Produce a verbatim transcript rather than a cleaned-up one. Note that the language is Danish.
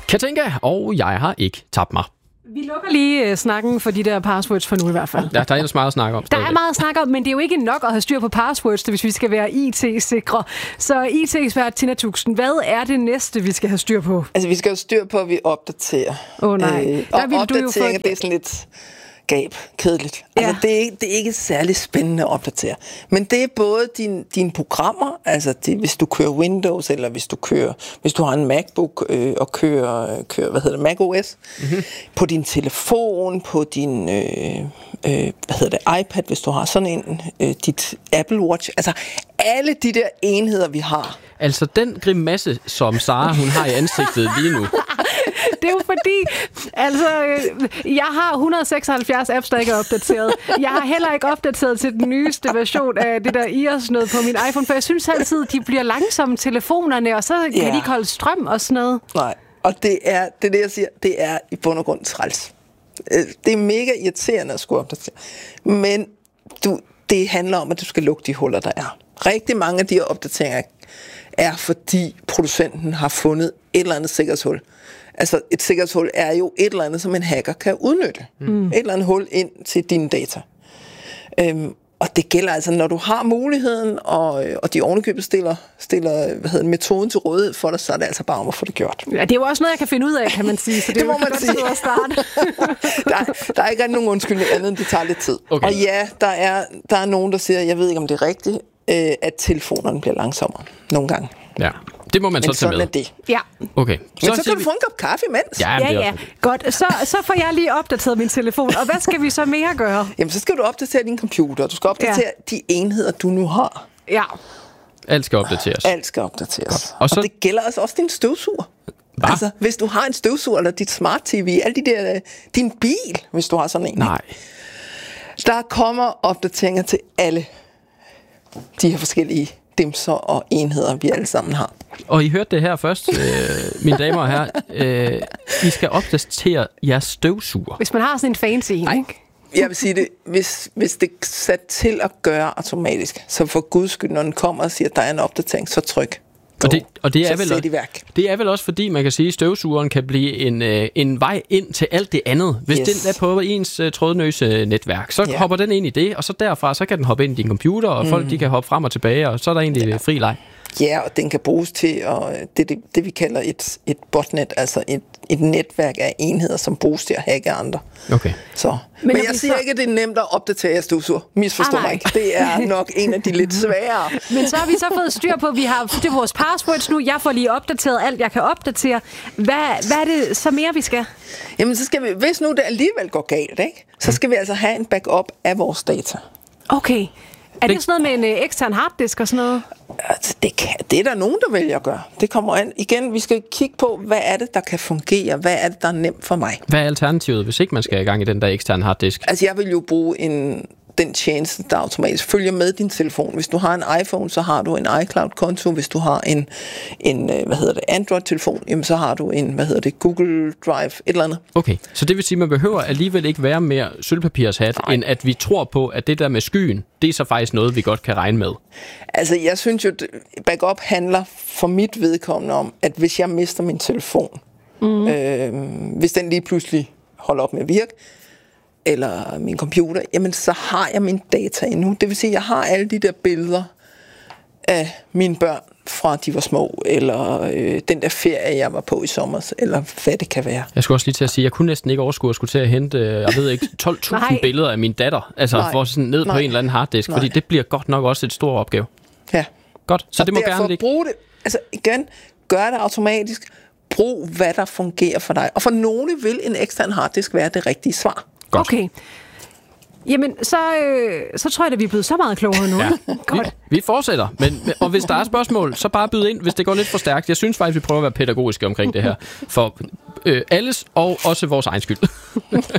Katinka, og jeg har ikke tabt mig. Vi lukker lige uh, snakken for de der passwords for nu i hvert fald. Ja, der er ellers meget at snakke om. Der er meget at snakke om, men det er jo ikke nok at have styr på passwords, hvis vi skal være I T-sikre. Så I T-ekspert Tina Tuxen, hvad er det næste, vi skal have styr på? Altså, vi skal jo styr på, at vi opdaterer. Åh oh, nej. Øh, og opdatering, få... det er sådan lidt gab, kedeligt. Ja. Altså, det er, ikke, det er ikke særlig spændende at opdatere. Men det er både din, dine programmer, altså det, hvis du kører Windows, eller hvis du kører, hvis du har en MacBook øh, og kører, kører, hvad hedder det, macOS, mm-hmm. på din telefon, på din, øh, øh, hvad hedder det, iPad, hvis du har sådan en, øh, dit Apple Watch, altså alle de der enheder, vi har. Altså den grimasse, som Sara, hun har i ansigtet lige nu. Det er jo fordi, altså, jeg har et hundrede og seksoghalvfjerds apps, der ikke er opdateret. Jeg har heller ikke opdateret til den nyeste version af det der I O S noget på min iPhone, for jeg synes altid, de bliver langsomme telefonerne, og så kan yeah. de ikke holde strøm og sådan noget. Nej, og det er det, er det jeg siger, det er i bund og grund træls. Det er mega irriterende at skulle opdatere. Men du, det handler om, at du skal lukke de huller, der er. Rigtig mange af de her opdateringer er, fordi producenten har fundet et eller andet sikkerhedshul. Altså, et sikkerhedshul er jo et eller andet, som en hacker kan udnytte. Mm. Et eller andet hul ind til dine data. Øhm, og det gælder altså, når du har muligheden, og, og de ovenikøbet stiller, stiller hvad hedder, metoden til rådighed for dig, så er det altså bare om at få det gjort. Ja, det er jo også noget, jeg kan finde ud af, kan man sige. Så det, det må er man sige. At starte. der, der er ikke nogen undskyldning andet, end det tager lidt tid. Okay. Og ja, der er, der er nogen, der siger, jeg ved ikke, om det er rigtigt, øh, at telefonerne bliver langsommere nogle gange. Ja. Det må man men så tage med. Men sådan er det. Ja. Okay. Så, Men så kan vi... du få en kop kaffe imens. Ja, ja, ja. Godt. Så, så får jeg lige opdateret min telefon. Og hvad skal vi så mere gøre? Jamen, så skal du opdatere din computer. Du skal opdatere ja. de enheder, du nu har. Ja. Alt skal opdateres. Alt skal opdateres. Og, så... og det gælder altså også din støvsuger. Hva? Altså, hvis du har en støvsuger, eller dit smart-T V, alle de der, din bil, hvis du har sådan en. Nej. Der kommer opdateringer til alle de her forskellige dimser og enheder, vi alle sammen har. Og I hørte det her først, øh, mine damer og herrer. Øh, I skal opdatere jeres støvsuger. Hvis man har sådan en fancy en, ikke? Jeg vil sige det, hvis, hvis det er sat til at gøre automatisk, så for guds skyld, når den kommer og siger, at der er en opdatering, så tryk. Og det, og det, er vel også, det er vel også fordi, man kan sige, at støvsugeren kan blive en, øh, en vej ind til alt det andet. Hvis yes. den er på ens øh, trådløse netværk, så yeah. hopper den ind i det, og så derfra så kan den hoppe ind i din computer, og mm. folk de kan hoppe frem og tilbage, og så er der egentlig yeah. fri leg. Ja, og den kan bruges til at, det, det, det vi kalder et, et botnet, altså et, et netværk af enheder, som bruges til at hacke andre. Okay. Så. Men, Men jeg siger så... ikke, at det er nemt at opdatere jeres støvsuger. Misforstå ah, mig ikke. Det er nok en af de lidt svære. Men så har vi så fået styr på, at vi har det er vores passwords nu. Jeg får lige opdateret alt, jeg kan opdatere. Hvad, hvad er det så mere, vi skal? Jamen, så skal vi, hvis nu det alligevel går galt, ikke? Så skal vi altså have en backup af vores data. Okay. Er det sådan noget med en øh, ekstern harddisk og sådan noget? Altså, det, kan, det er der nogen, der vælger at gøre. Det kommer an. Igen, vi skal kigge på, hvad er det, der kan fungere? Hvad er det, der er nemt for mig? Hvad er alternativet, hvis ikke man skal i gang i den der ekstern harddisk? Altså, jeg vil jo bruge en, den tjeneste, der automatisk følger med din telefon. Hvis du har en iPhone, så har du en iCloud-konto. Hvis du har en, en hvad hedder det, Android-telefon, jamen, så har du en, hvad hedder det, Google Drive, et eller andet. Okay, så det vil sige, at man behøver alligevel ikke være mere sølvpapirshat, Nej. end at vi tror på, at det der med skyen, det er så faktisk noget, vi godt kan regne med. Altså, jeg synes jo, backup handler for mit vedkommende om, at hvis jeg mister min telefon, mm. øh, hvis den lige pludselig holder op med at virke, eller min computer, jamen så har jeg min data endnu. Det vil sige, at jeg har alle de der billeder af mine børn fra de var små, eller øh, den der ferie, jeg var på i sommer, eller hvad det kan være. Jeg skulle også lige til at sige, at jeg kunne næsten ikke overskue at skulle til at hente, jeg ved ikke, tolv tusind billeder af min datter, altså Nej. for sådan ned Nej. på en eller anden harddisk, Nej. fordi det bliver godt nok også et stort opgave. Ja. Godt, så og det må gerne ligge. Bruge det, altså igen, gør det automatisk, brug hvad der fungerer for dig. Og for nogle vil en ekstern harddisk være det rigtige svar. Godt. Okay. Jamen, så, øh, så tror jeg, at vi er blevet så meget klogere nu. Ja. Godt. Vi, vi fortsætter, men, og hvis der er spørgsmål, så bare byd ind, hvis det går lidt for stærkt. Jeg synes faktisk, vi prøver at være pædagogiske omkring det her, for øh, alles og også vores egen skyld.